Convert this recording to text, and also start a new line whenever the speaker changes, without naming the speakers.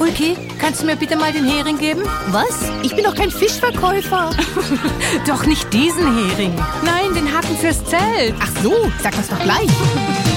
Ulki, kannst du mir bitte mal den Hering geben?
Was? Ich bin doch kein Fischverkäufer.
Doch nicht diesen Hering. Nein, den Haken fürs Zelt.
Ach so, sag das doch gleich.